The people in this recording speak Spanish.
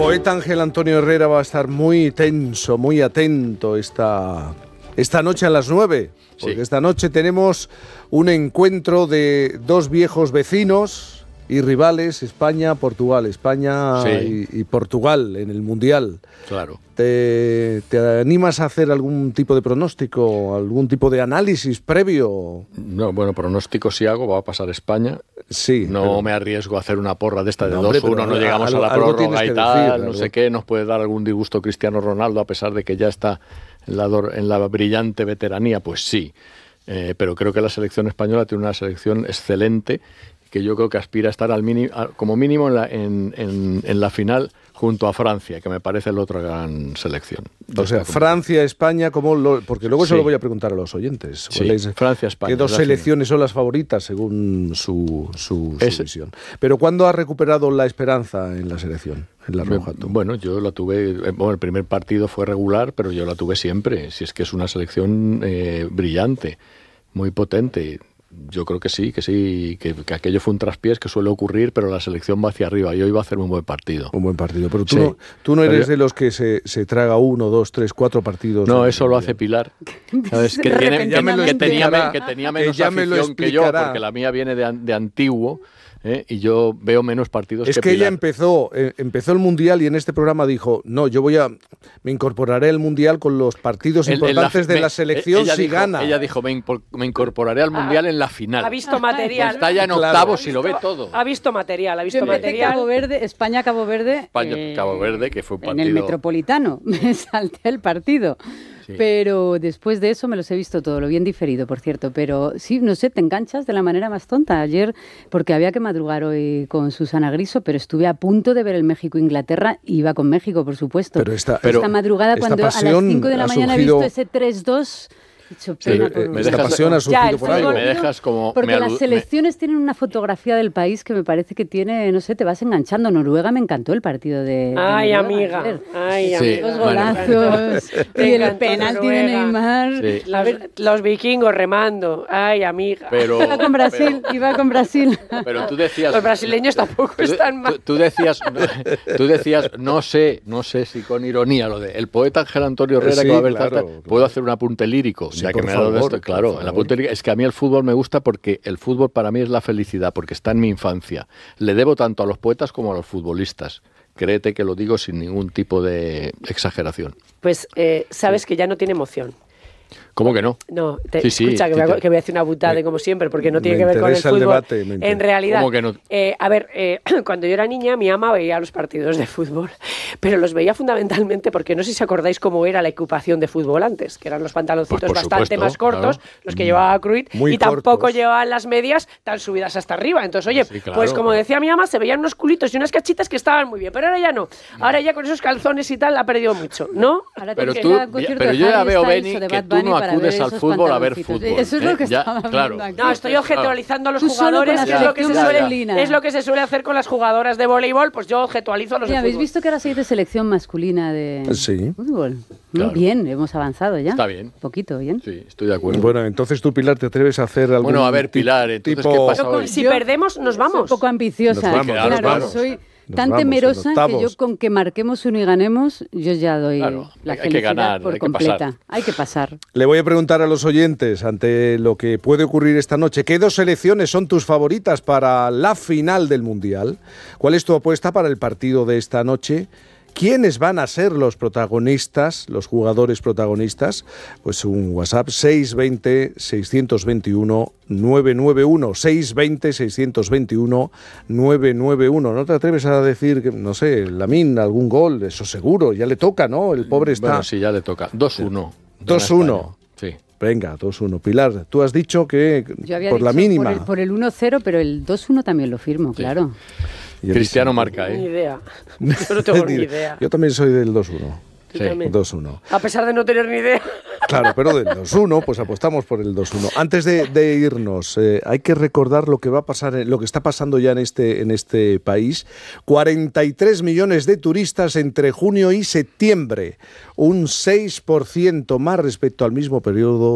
poeta Ángel Antonio Herrera va a estar muy tenso, muy atento esta noche a las 9, porque sí. Esta noche tenemos un encuentro de dos viejos vecinos y rivales, España-Portugal, España sí. y Portugal en el Mundial. Claro. ¿Te animas a hacer algún tipo de pronóstico, algún tipo de análisis previo? No, bueno, pronóstico sí hago, va a pasar España. Sí. No pero me arriesgo a hacer una porra de esta de 2-1, no llegamos a la prórroga y tal, decir, no sé qué, nos puede dar algún disgusto Cristiano Ronaldo a pesar de que ya está en la brillante veteranía, pues sí. Pero creo que la selección española tiene una selección excelente, que yo creo que aspira a estar como mínimo en la final junto a Francia, que me parece la otra gran selección. O sea, Francia, España, porque luego eso lo voy a preguntar a los oyentes. Sí, Francia, España. ¿Qué dos selecciones son las favoritas según su visión? Pero ¿cuándo ha recuperado la esperanza en la selección, en la roja? Bueno, yo la tuve, el primer partido fue regular, pero yo la tuve siempre. Si es que es una selección brillante, muy potente. Yo creo que sí, que aquello fue un traspiés que suele ocurrir, pero la selección va hacia arriba y hoy va a hacer un buen partido. Un buen partido, pero tú no eres de los que se traga 1, 2, 3, 4 partidos. No, eso lo hace Pilar. ¿Sabes? Que tenía menos afición que yo, porque la mía viene de antiguo. Y yo veo menos partidos que Pilar. Es que ella empezó el Mundial y en este programa dijo, no, me incorporaré al Mundial con los partidos importantes de la selección si gana. Ella dijo, me incorporaré al Mundial en la final. Ha visto material. Está ya en octavos y lo ve todo. Ha visto material. España-Cabo Verde. Cabo Verde, que fue un partido. En el Metropolitano, me salté el partido. Sí. Pero después de eso me los he visto todo, lo bien diferido, por cierto. Pero sí, no sé, te enganchas de la manera más tonta. Ayer, porque había que madrugar hoy con Susana Griso, pero estuve a punto de ver el México-Inglaterra, iba con México, por supuesto. Pero esta madrugada, cuando a las 5 de la mañana he visto ese 3-2... Esta pasión ha surgido por algo. Me dejas como... Porque las selecciones tienen una fotografía del país que me parece que tiene, no sé, te vas enganchando. Noruega me encantó el partido de Ay, Noruega, amiga. Ay, amiga. Los golazos. Y el penalti de Neymar. Sí. Los vikingos remando. Ay, amiga. Iba con Brasil. Pero tú decías... Los brasileños tampoco están mal. Tú decías, no sé si con ironía, lo de el poeta Ángel Antonio Herrera, que va a ver puedo hacer un apunte lírico. Sí, ya que me ha dado esto, claro, en la punta es que a mí el fútbol me gusta porque el fútbol para mí es la felicidad, porque está en mi infancia. Le debo tanto a los poetas como a los futbolistas. Créete que lo digo sin ningún tipo de exageración. Pues sabes que ya no tiene emoción. ¿Cómo que no? No, escucha, que voy a decir una butada como siempre, porque no tiene que ver con el fútbol. Debate, en realidad, ¿cómo que no? Cuando yo era niña, mi ama veía los partidos de fútbol, pero los veía fundamentalmente porque no sé si os acordáis cómo era la equipación de fútbol antes, que eran los pantaloncitos bastante más cortos, claro, los que llevaba Cruyff, y tampoco llevaban las medias tan subidas hasta arriba. Entonces, oye, sí, claro, pues como decía mi ama, se veían unos culitos y unas cachitas que estaban muy bien, pero ahora ya no. Ahora ya con esos calzones y tal ha perdido mucho, ¿no? Pero yo ya veo, Beni, que tú no acudes al fútbol a ver fútbol. Eso es lo que estaba viendo aquí. No, estoy objetualizando a los jugadores, es lo que se suele hacer con las jugadoras de voleibol, pues yo objetualizo a los de fútbol. ¿Habéis visto que ahora se dice selección masculina de fútbol? Claro. Bien, hemos avanzado ya. Está bien. Poquito, bien. Sí, estoy de acuerdo. Bueno, entonces tú, Pilar, ¿te atreves a hacer algún Bueno, a ver, Pilar, entonces, ¿qué pasa hoy? Si perdemos, nos vamos. Soy un poco ambiciosa. Claro. Soy tan temerosa que yo con que marquemos uno y ganemos, yo ya doy la felicidad que ganar, por completa. Hay que pasar. Le voy a preguntar a los oyentes, ante lo que puede ocurrir esta noche, ¿qué dos selecciones son tus favoritas para la final del Mundial? ¿Cuál es tu apuesta para el partido de esta noche? ¿Quiénes van a ser los protagonistas, los jugadores protagonistas? Pues un WhatsApp 620-621-991, 620-621-991. ¿No te atreves a decir, no sé, Lamine, algún gol? Eso seguro, ya le toca, ¿no? El pobre está... Bueno, sí, ya le toca. 2-1. 2-1. Sí. Venga, 2-1. Pilar, tú has dicho que por la mínima. Por el 1-0, pero el 2-1 también lo firmo, claro. Cristiano marca, Ni idea. Yo no tengo ni idea. Yo también soy del 2-1. Sí. 2-1. A pesar de no tener ni idea. Claro, pero del 2-1, pues apostamos por el 2-1. Antes de irnos, hay que recordar lo que va a pasar, lo que está pasando ya en este país. 43 millones de turistas entre junio y septiembre, un 6% más respecto al mismo periodo